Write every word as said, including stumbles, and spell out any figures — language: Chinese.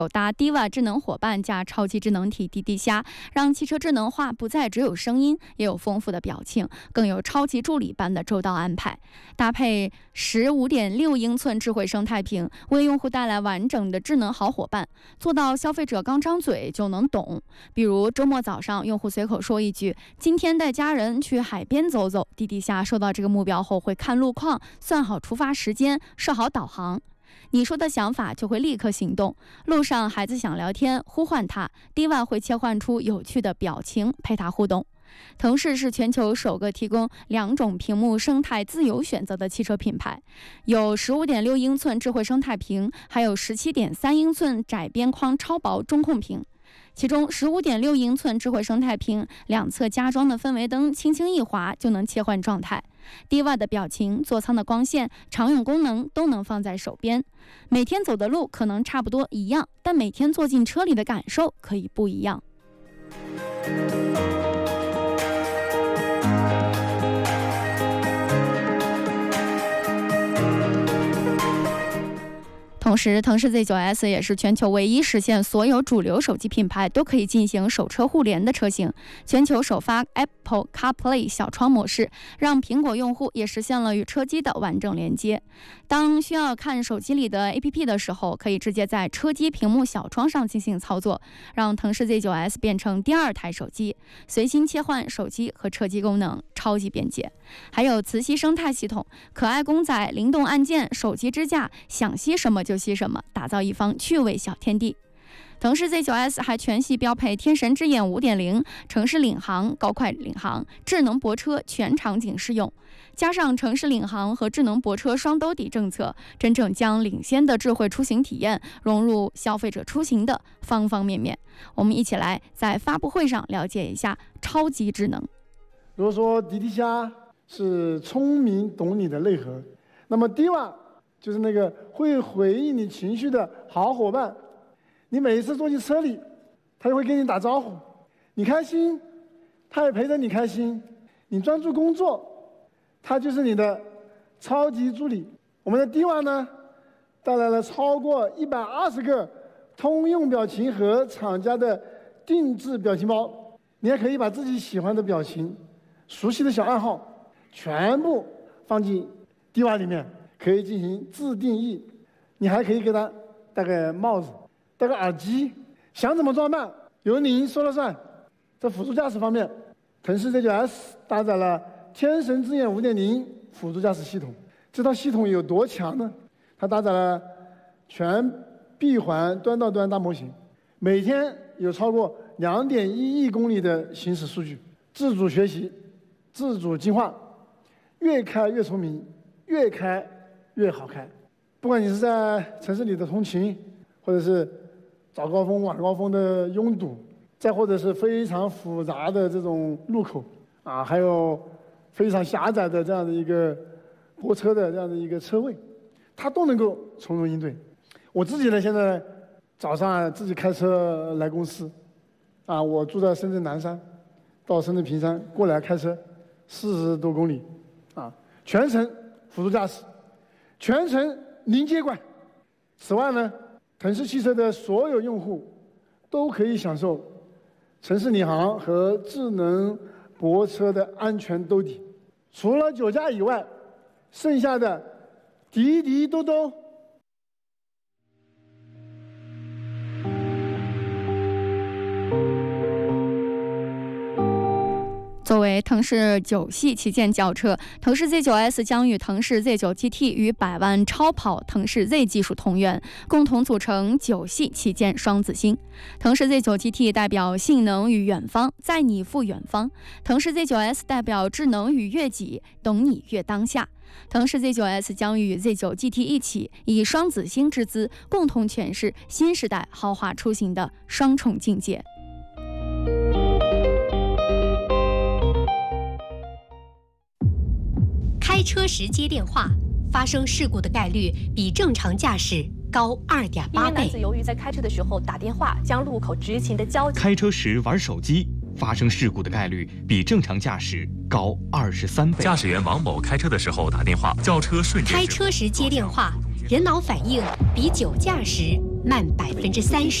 搭 D I V A 智能伙伴加超级智能体滴滴虾，让汽车智能化不再只有声音，也有丰富的表情，更有超级助理般的周到安排。搭配十五点六英寸智慧生态屏，为用户带来完整的智能好伙伴，做到消费者刚张嘴就能懂。比如周末早上，用户随口说一句“今天带家人去海边走走”，滴滴虾收到这个目标后会看路况，算好出发时间，设好导航。你说的想法就会立刻行动。路上孩子想聊天，呼唤他 ，D I V A 会切换出有趣的表情陪他互动。腾势是全球首个提供两种屏幕生态自由选择的汽车品牌，有 十五点六英寸智慧生态屏，还有 十七点三英寸窄边框超薄中控屏。其中 十五点六英寸智慧生态屏两侧加装的氛围灯轻轻一滑就能切换状态， D I V A 的表情、座舱的光线、常用功能都能放在手边。每天走的路可能差不多一样，但每天坐进车里的感受可以不一样。同时，腾势 Z 九 S 也是全球唯一实现所有主流手机品牌都可以进行手车互联的车型，全球首发 Apple CarPlay 小窗模式，让苹果用户也实现了与车机的完整连接。当需要看手机里的 A P P 的时候，可以直接在车机屏幕小窗上进行操作，让腾势 Z 九 S 变成第二台手机，随心切换手机和车机功能，超级便捷。还有磁吸生态系统，可爱公仔、灵动按键、手机支架，想吸什么就吸什么，打造一方趣味小天地。腾势 Z 九 S 还全系标配天神之眼 五点零， 城市领航、高快领航、智能泊车全场景适用，加上城市领航和智能泊车双兜底政策，真正将领先的智慧出行体验融入消费者出行的方方面面。我们一起来在发布会上了解一下超级智能。 如果说滴滴虾是聪明懂你的内核，那么 D I V A 就是那个会回应你情绪的好伙伴。你每一次坐进车里，他就会跟你打招呼，你开心，他也陪着你开心。你专注工作，他就是你的超级助理。我们的 D I V A 呢，带来了超过一百二十个通用表情和厂家的定制表情包。你也可以把自己喜欢的表情、熟悉的小暗号全部放进 D I V A 里面，可以进行自定义。你还可以给他戴个帽子，戴个耳机，想怎么装扮由您说了算。在辅助驾驶方面，腾势 Z 九 S 搭载了天神之眼 五点零 辅助驾驶系统。这套系统有多强呢？它搭载了全闭环端到端大模型，每天有超过 两点一亿公里的行驶数据，自主学习，自主进化，越开越聪明，越开越好开。不管你是在城市里的通勤，或者是早高峰、晚高峰的拥堵，再或者是非常复杂的这种路口啊，还有非常狭窄的这样的一个泊车的这样的一个车位，它都能够从容应对。我自己呢，现在早上啊自己开车来公司，啊，我住在深圳南山，到深圳坪山过来开车四十多公里，啊，全程辅助驾驶，全程零接管。此外呢，腾势汽车的所有用户都可以享受城市领航和智能泊车的安全兜底。除了酒驾以外，剩下的滴滴兜兜。 作为腾势九系旗舰轿车，腾势 Z 九 S 将与腾势 Z 九 G T 与百万超跑腾势 Z 技术同源，共同组成九系旗舰双子星。腾势 Z 九 G T 代表性能与远方，载你赴远方；腾势 Z 九 S 代表智能与悦己，懂你悦当下。腾势 Z 九 S 将与 Z 九 G T 一起，以双子星之姿，共同诠释新时代豪华出行的双重境界。 开车时接电话，发生事故的概率比正常驾驶高 二点八 倍。 一名男子由于在开车的时候打电话，将路口执勤的交警。 开车时玩手机，发生事故的概率比正常驾驶高二十三倍。 驾驶员王某开车的时候打电话，轿车瞬间。 开车时接电话，人脑反应比酒驾时慢百分之三十。